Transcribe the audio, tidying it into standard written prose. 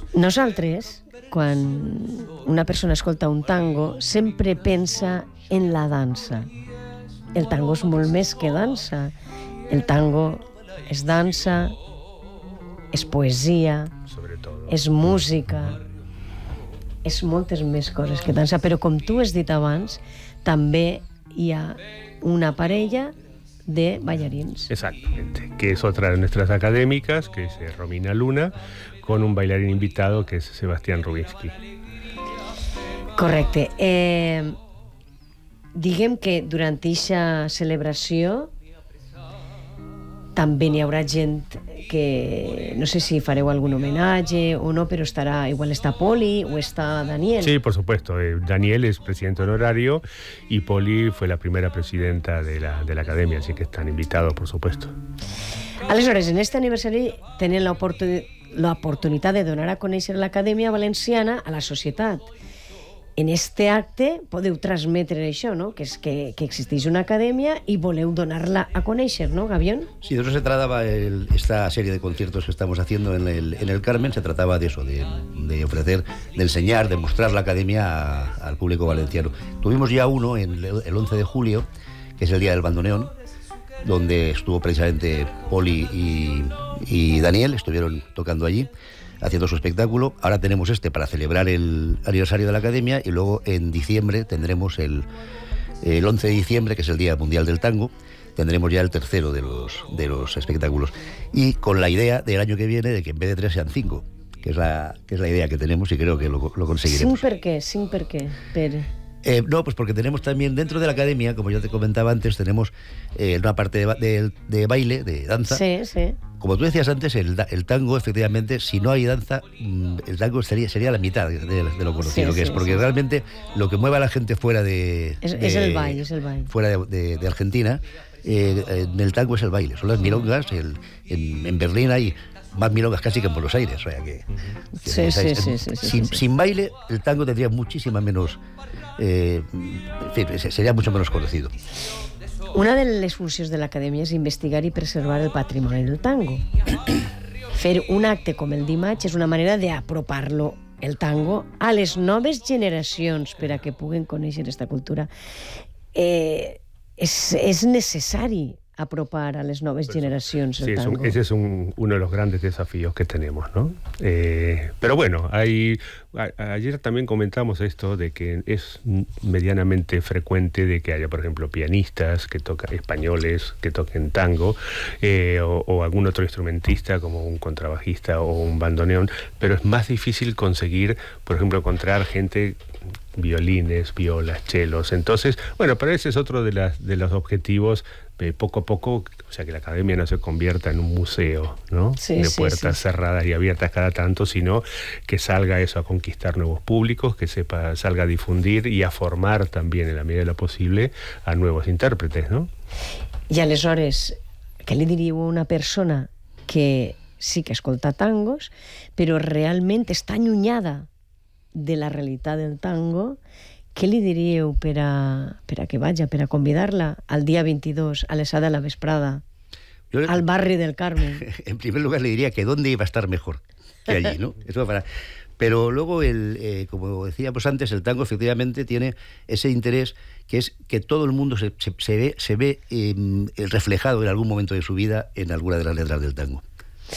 Nosaltres, quan una persona escolta un tango, sempre pensa en la dansa. El tango és molt més que dansa. El tango és dansa, és poesia, és música, és moltes més coses que dansa. Però com tu has dit abans, també hi ha una parella de ballarins. Exactamente, que es otra de nuestras académicas, que es Romina Luna, con un bailarín invitado que es Sebastián Rubinsky. Correcte. Diguem que durant aquesta celebració també n'hi haurà gent que no sé si fareu algun homenatge o no, però igual està Poli o està Daniel. Sí, por supuesto. Daniel es presidente honorario y Poli fue la primera presidenta de la academia, así que están invitados, por supuesto. Aleshores, en este aniversari tenen l'oportunitat de donar a conèixer l'Acadèmia Valenciana a la societat. En este acte podeu transmetre això, ¿no? Que es que existeix una academia y voleu donarla a conocer, ¿no, Gavión? Sí, de eso se trataba esta serie de conciertos que estamos haciendo en el Carmen. Se trataba de eso, de ofrecer, de enseñar, de mostrar la academia al público valenciano. Tuvimos ya uno el 11 de julio, que es el Día del Bandoneón, donde estuvo precisamente Poli y Daniel, estuvieron tocando allí, haciendo su espectáculo. Ahora tenemos este para celebrar el aniversario de la Academia, y luego en diciembre tendremos el 11 de diciembre, que es el Día Mundial del Tango, tendremos ya el tercero de los espectáculos. Y con la idea del año que viene de que en vez de 3 sean 5, que es la idea que tenemos, y creo que lo conseguiremos. Sin per qué, Pere. No, pues porque tenemos también dentro de la academia, como yo te comentaba antes, tenemos una parte de baile, de danza. Sí, sí. Como tú decías antes, el tango, efectivamente, si no hay danza, el tango sería la mitad de lo conocido que es, porque realmente lo que mueve a la gente fuera de... Es el baile. Fuera de Argentina, en el tango es el baile, son las milongas. En Berlín hay más milongas casi que en Buenos Aires, o sea que... Sin baile, el tango tendría muchísima menos... sería mucho menos conocido. Una de les funcions de l'Acadèmia és investigar i preservar el patrimoni del tango. Fer un acte com el dimarts és una manera d'apropar-lo, el tango, a les noves generacions per a que puguen conèixer aquesta cultura. És necessari apropar a las nuevas generaciones el tango. Ese es uno de los grandes desafíos que tenemos, ¿no? Pero bueno, ayer también comentamos esto de que es medianamente frecuente de que haya, por ejemplo, pianistas que tocan españoles que toquen tango, o algún otro instrumentista como un contrabajista o un bandoneón, pero es más difícil conseguir, por ejemplo, encontrar gente, violines, violas, chelos. Entonces, bueno, pero ese es otro de los objetivos, poco a poco, o sea, que la academia no se convierta en un museo, ¿no? Sí, de puertas cerradas y abiertas cada tanto, sino que salga eso a conquistar nuevos públicos, que salga a difundir y a formar también, en la medida de lo posible, a nuevos intérpretes, ¿no? I aleshores, què li diríeu a una persona que sí que escolta tangos, però realment està allunyada de la realitat del tango? Què li diríeu per a que vagi, per a convidar-la al dia 22 a les 7 de la vesprada, al barri del Carmen? En primer lugar le diría que dónde iba a estar mejor que allí, ¿no? Eso pero luego, como decíamos antes, el tango efectivamente tiene ese interés que es que todo el mundo se ve reflejado en algún momento de su vida en alguna de las letras del tango.